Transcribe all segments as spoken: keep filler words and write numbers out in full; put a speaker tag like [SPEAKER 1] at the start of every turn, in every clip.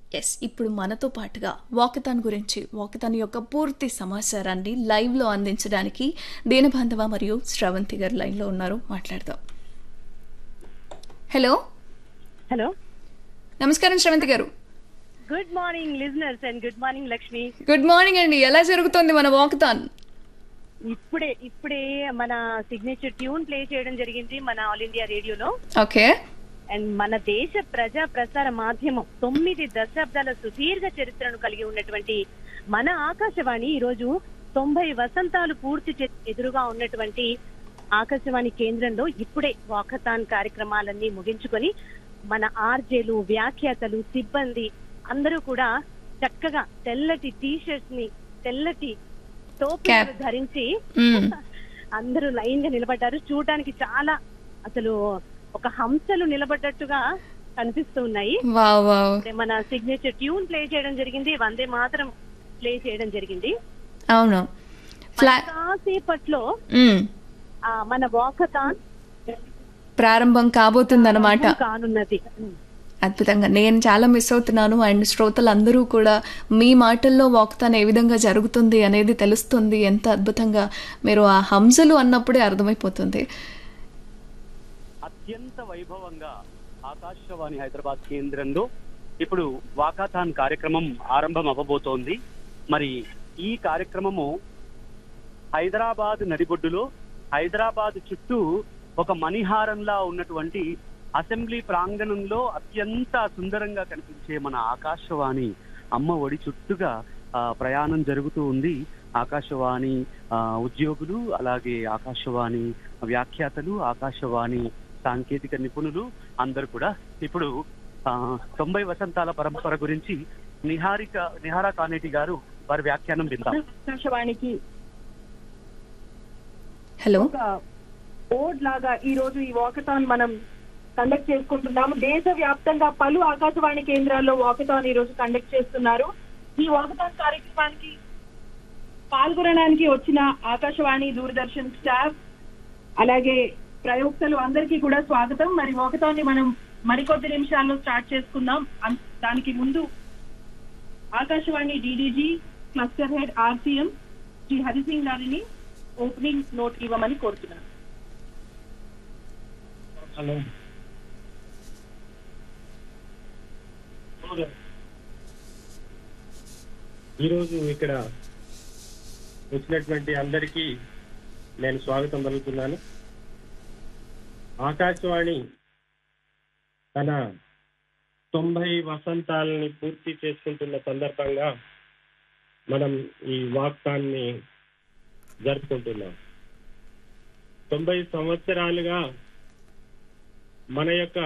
[SPEAKER 1] Yes ఇప్పుడు మనతో పాటుగా వాకథాన్ గురించి వాకథాన్ యొక్క పూర్తి సమాచారాన్ని లైవ్లో అందించడానికి దీనబాంధవ మరియు శ్రవంతి గారు లైన్లో ఉన్నారు, మాట్లాడదాం. హలో
[SPEAKER 2] హలో,
[SPEAKER 1] నమస్కారం శ్రవంతి గారు.
[SPEAKER 2] Good morning listeners and good morning Lakshmi.
[SPEAKER 1] Good morning అండి. ఎలా జరుగుతోంది మన వాకథాన్?
[SPEAKER 2] ఇప్పుడే ఇప్పుడే మన సిగ్నేచర్ ట్యూన్ ప్లే చేయడం జరిగింది మన ఆల్ ఇండియా రేడియోలో.
[SPEAKER 1] ఓకే.
[SPEAKER 2] అండ్ మన దేశ ప్రజా ప్రసార మాధ్యమం తొమ్మిది దశాబ్దాల సుదీర్ఘ చరిత్రను కలిగి ఉన్నటువంటి మన ఆకాశవాణి ఈ రోజు తొంభై వసంతాలు పూర్తి చేసి ఎదురుగా ఉన్నటువంటి ఆకాశవాణి కేంద్రంలో ఇప్పుడే వాకథాన్ కార్యక్రమాలన్నీ ముగించుకొని మన ఆర్జేలు, వ్యాఖ్యాతలు, సిబ్బంది అందరూ కూడా చక్కగా తెల్లటి టీ షర్ట్స్ ని, తెల్లటి టోపీలు ధరించి అందరూ లైన్ గా నిలబడ్డారు. చూడడానికి చాలా అసలు ఒక హంసలు నిలబడ్డట్టుగా కనిపిస్తూ ఉన్నాయి. మన సిగ్నేచర్ ట్యూన్ ప్లే చేయడం జరిగింది, వందే మాత్రం ప్లే చేయడం జరిగింది.
[SPEAKER 1] అవును,
[SPEAKER 2] కాసేపట్లో మన వాకథాన్
[SPEAKER 1] ప్రారంభం కాబోతుందన్నమాట.
[SPEAKER 2] కానున్నది.
[SPEAKER 1] అద్భుతంగా, నేను చాలా మిస్ అవుతున్నాను. అండ్ శ్రోతలందరూ కూడా మీ మాటల్లో వాకథాన్ ఏ విధంగా జరుగుతుంది అనేది తెలుస్తుంది. ఎంత అద్భుతంగా మీరు ఆ హంసలు అన్నప్పుడే అర్థమైపోతుంది.
[SPEAKER 3] అత్యంత వైభవంగా ఆకాశవాణి హైదరాబాద్ కేంద్రంలో ఇప్పుడు వాకథాన్ కార్యక్రమం ఆరంభం అవ్వబోతోంది. మరి ఈ కార్యక్రమము హైదరాబాద్ నడిబొడ్డులో హైదరాబాద్ చుట్టూ ఒక మణిహారంలా ఉన్నటువంటి అసెంబ్లీ ప్రాంగణంలో అత్యంత సుందరంగా కనిపించే మన ఆకాశవాణి అమ్మ ఒడి చుట్టూగా ప్రయాణం జరుగుతూ ఉంది. ఆకాశవాణి ఉద్యోగులు, అలాగే ఆకాశవాణి వ్యాఖ్యాతలు, ఆకాశవాణి సాంకేతిక నిపుణులు అందరూ కూడా ఇప్పుడు తొంభై వసంతాల పరంపర గురించి నిహారిక నిహారా కానేటి గారు వారి వ్యాఖ్యానం విందాం.
[SPEAKER 2] ఆకాశవాణికి
[SPEAKER 1] హలో
[SPEAKER 2] బోర్డ్ లాగా ఈ రోజు ఈ వాకథాన్ మనం కండక్ట్ చేసుకుంటున్నాము. దేశ వ్యాప్తంగా పలు ఆకాశవాణి కేంద్రాల్లో వాకథాన్ ఈ రోజు కండక్ట్ చేస్తున్నారు. ఈ వాకథాన్ కార్యక్రమానికి పాల్గొనడానికి వచ్చిన ఆకాశవాణి, దూరదర్శన్ స్టాఫ్, అలాగే ప్రయోక్తలు అందరికీ కూడా స్వాగతం. మరి వాకథాన్ ని మనం మరికొద్ది నిమిషాల్లో స్టార్ట్ చేసుకుందాం. దానికి ముందు Akashvani DDG cluster head RCM Shri Hari Singh గారిని ఓపెనింగ్ నోట్ ఇవ్వమని కోరుతున్నాను.
[SPEAKER 4] హలో, ఈరోజు ఇక్కడ వచ్చినటువంటి అందరికీ నేను స్వాగతం పలుకుతున్నాను. ఆకాశవాణి తన తొంభై వసంతాలని పూర్తి చేసుకుంటున్న సందర్భంగా మనం ఈ వాకథాన్ని జరుపుకుంటున్నాం. తొంభై సంవత్సరాలుగా మన యొక్క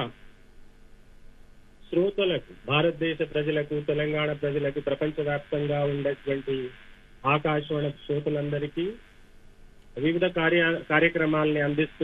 [SPEAKER 4] శ్రోతలకు, భారతదేశ ప్రజలకు, తెలంగాణ ప్రజలకు, ప్రపంచవ్యాప్తంగా ఉండేటువంటి ఆకాశవాణి శ్రోతలందరికీ వివిధ కార్య కార్యక్రమాలని అందిస్తూ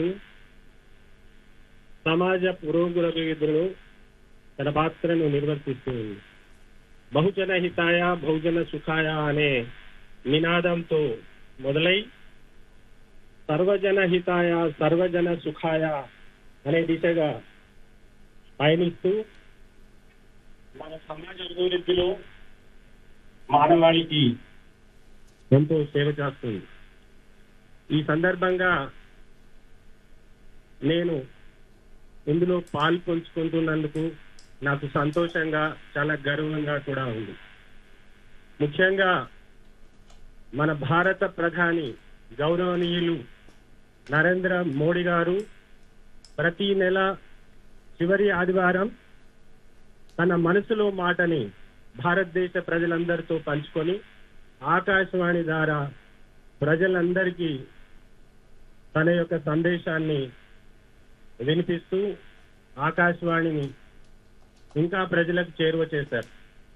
[SPEAKER 4] సమాజ పురోగతిలో తన పాత్రను నిర్వర్తిస్తూ ఉంది. బహుజన హితాయ బహుజన సుఖాయ అనే నినాదంతో మొదలై సర్వజన హితాయ సర్వజన సుఖాయ అనే దిశగా పయనిస్తూ మన సమాజ అభివృద్ధిలో మానవాళికి ఎంతో సేవ చేస్తుంది. ఈ సందర్భంగా నేను ఇందులో పాలు పంచుకుంటున్నందుకు నాకు సంతోషంగా, చాలా గర్వంగా కూడా ఉంది. ముఖ్యంగా మన భారత ప్రధాని గౌరవనీయులు నరేంద్ర మోడీ గారు ప్రతి నెల చివరి ఆదివారం తన మనసులో మాటని భారతదేశ ప్రజలందరితో పంచుకొని ఆకాశవాణి ద్వారా ప్రజలందరికీ తన యొక్క సందేశాన్ని వినిపిస్తూ ఆకాశవాణిని ఇంకా ప్రజలకు చేరువ చేశారు.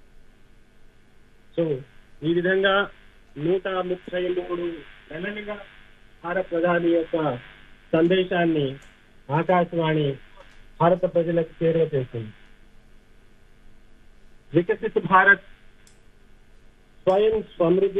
[SPEAKER 4] సో ఈ విధంగా నూట ముప్పై మూడు నెలలుగా భారత ప్రధాని యొక్క సందేశాన్ని ఆకాశవాణి భారత ప్రజలకు చేరువ చేస్తుంది. వికసిత భారత్ స్వయం సమృద్ధి